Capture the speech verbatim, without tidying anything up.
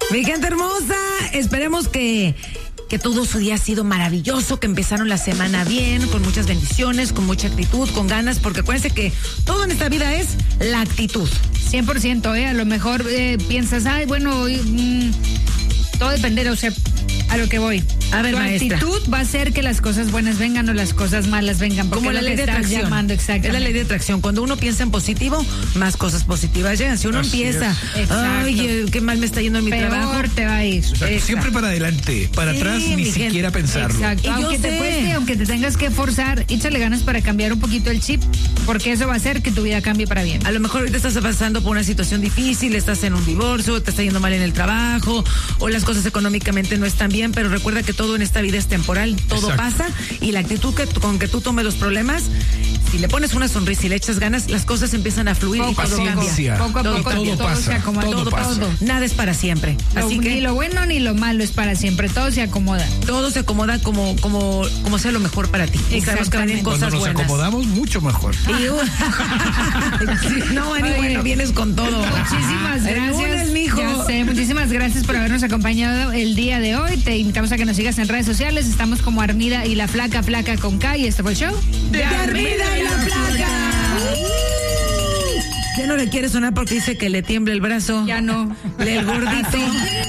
Mi gente hermosa, esperemos que, que todo su día ha sido maravilloso, que empezaron la semana bien, con muchas bendiciones, con mucha actitud, con ganas, porque acuérdense que todo en esta vida es la actitud. cien por ciento, ¿eh? A lo mejor eh, piensas, ay, bueno, mmm, todo dependerá, o sea, a lo que voy. A ver, tu maestra. actitud va a hacer que las cosas buenas vengan o las cosas malas vengan. Como la ley de atracción. Llamando, es la ley de atracción. Cuando uno piensa en positivo, más cosas positivas llegan. Si uno Así empieza, es. ay, eh, qué mal me está yendo en mi Peor trabajo, te va a ir. O sea, siempre para adelante, para Sí, atrás ni mi gente. siquiera pensarlo. Exacto. Y yo Aunque te sé. cueste, aunque te tengas que forzar, échale ganas para cambiar un poquito el chip, porque eso va a hacer que tu vida cambie para bien. a lo mejor ahorita estás pasando por una situación difícil, estás en un divorcio, te está yendo mal en el trabajo, o las cosas económicamente no están bien, pero recuerda que todo en esta vida es temporal, todo Exacto. pasa, y la actitud que, con que tú tomes los problemas, si le pones una sonrisa y le echas ganas, las cosas empiezan a fluir y Poco a todo poco, cambia. poco a Todo poco, cambia. todo todo pasa, se acomoda, todo todo, pasa. todo. Nada es para siempre. Lo- Así que ni lo bueno ni lo malo es para siempre, todo se acomoda. todo se acomoda como, como, como sea lo mejor para ti. Y sabemos que vienen Exactamente. cosas Cuando nos buenas. acomodamos, mucho mejor. Y, uh, no, Ani, Oye, bueno, vienes con todo. Muchísimas El gracias. lunes, mijo. Ya sé, muchísimas gracias por habernos acompañado el día de hoy. Te invitamos a que nos sigas en redes sociales. Estamos como Armida y la Flaca, Flaca con K. Y este fue el show De Armida y la Flaca. Ya no le quiere sonar porque dice que le tiembla el brazo. Ya no. Le el gordito.